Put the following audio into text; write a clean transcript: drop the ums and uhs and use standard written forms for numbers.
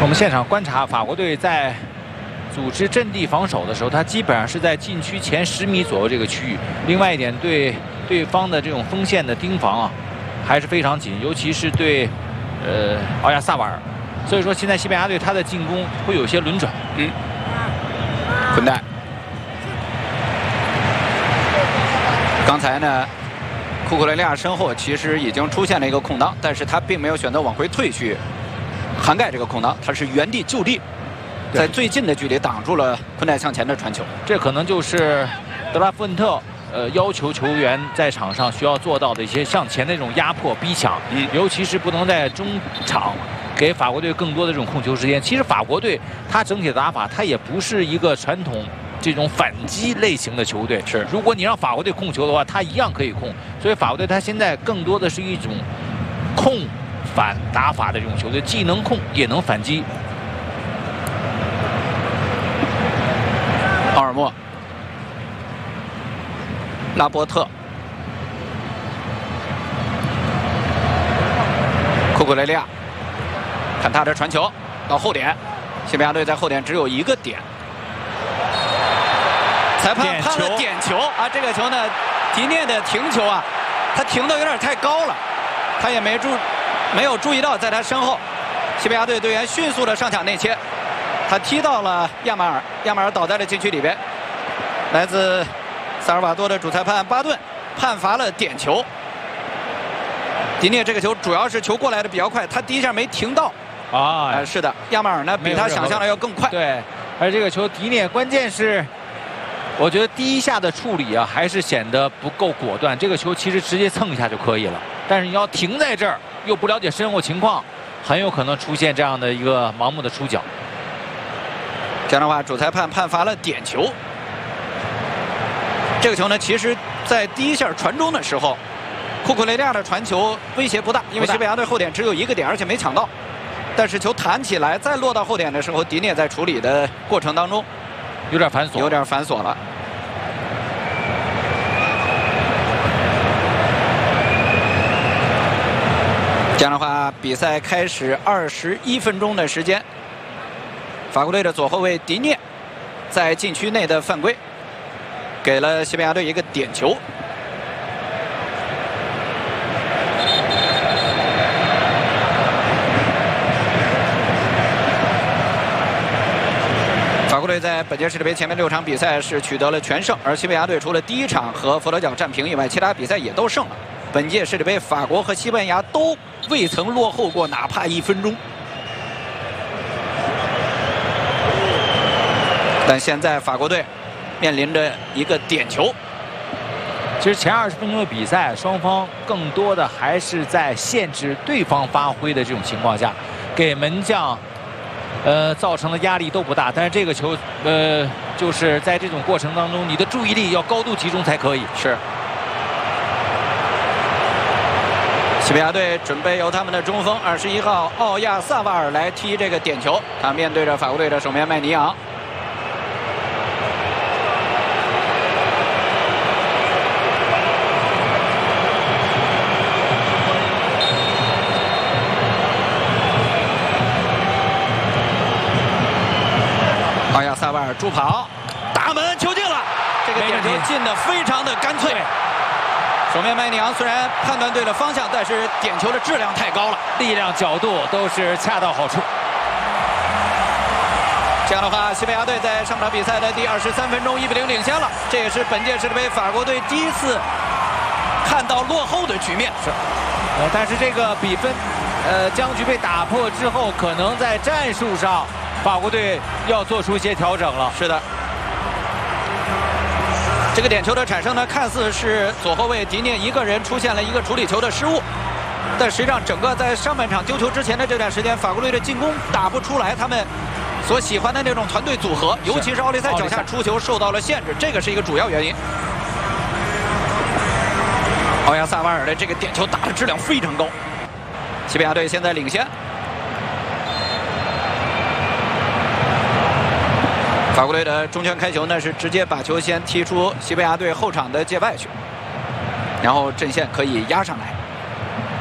我们现场观察，法国队在组织阵地防守的时候，他基本上是在禁区前10米左右这个区域。另外一点，对对方的这种锋线的盯防啊，还是非常紧，尤其是对奥亚萨瓦尔。所以说，现在西班牙队他的进攻会有些轮转。 混蛋。刚才呢，库库雷利亚身后其实已经出现了一个空当，但是他并没有选择往回退去涵盖这个空当，他是原地就地，在最近的距离挡住了昆代向前的传球。 这可能就是德拉夫恩特要求球员在场上需要做到的一些向前的这种压迫逼抢，尤其是不能在中场给法国队更多的这种控球时间。其实法国队他整体的打法，他也不是一个传统这种反击类型的球队。是，如果你让法国队控球的话，他一样可以控。所以法国队他现在更多的是一种控反打法的这种球队，既能控也能反击。 奥尔莫、拉波特、库库雷利亚，看他的传球到后点，西班牙队在后点只有一个点。裁判判了点球啊！这个球呢，迪涅的停球啊，他停的有点太高了，他也没有注意到，在他身后，西班牙队队员迅速的上抢内切，他踢到了亚马尔，亚马尔倒在了禁区里边。来自萨尔瓦多的主裁判巴顿判罚了点球。迪涅这个球主要是球过来的比较快，他第一下没停到。是的，亚马尔呢比他想象的要更快。 对，而这个球迪涅关键是。我觉得第一下的处理啊，还是显得不够果断。这个球其实直接蹭一下就可以了，但是你要停在这儿，又不了解身后情况，很有可能出现这样的一个盲目的出脚。 这样的话，主裁判判罚了点球。这个球呢，其实在第一下传中的时候，库库雷利亚的传球威胁不大，因为西班牙队后点只有一个点，而且没抢到。但是球弹起来再落到后点的时候，迪涅在处理的过程当中。 有点繁琐了。这样的话，比赛开始21分钟的时间，法国队的左后卫迪涅在禁区内的犯规，给了西班牙队一个点球。法国队在本届世界杯前面6场比赛是取得了全胜，而西班牙队除了第一场和佛罗角战平以外，其他比赛也都胜了。本届世界杯，法国和西班牙都未曾落后过哪怕1分钟。但现在法国队面临着一个点球。 其实前20分钟的比赛，双方更多的还是在限制对方发挥的这种情况下，给门将。造成的压力都不大，但是这个球，就是在这种过程当中，你的注意力要高度集中才可以。 是。西班牙队准备由他们的中锋21号奥亚萨瓦尔来踢这个点球，他面对着法国队的守门员麦尼昂。奥亚萨瓦尔助跑，打门球进了，这个点球进得非常的干脆。守门员麦尼昂虽然判断对了方向，但是点球的质量太高了， 力量、角度都是恰到好处。 这样的话，西班牙队在上场比赛的第23分钟1比0领先了，这也是本届世界杯法国队第一次看到落后的局面。 是，但是这个比分，僵局被打破之后，可能在战术上。法国队要做出一些调整了。 是的，这个点球的产生呢，看似是左后卫迪涅一个人出现了一个处理球的失误，但实际上整个在上半场丢球之前的这段时间，法国队的进攻打不出来他们所喜欢的那种团队组合，尤其是奥利塞脚下出球受到了限制，这个是一个主要原因。奥亚萨瓦尔的这个点球打的质量非常高，西班牙队现在领先。法国队的中圈开球呢，是直接把球先踢出西班牙队后场的界外去，然后阵线可以压上来。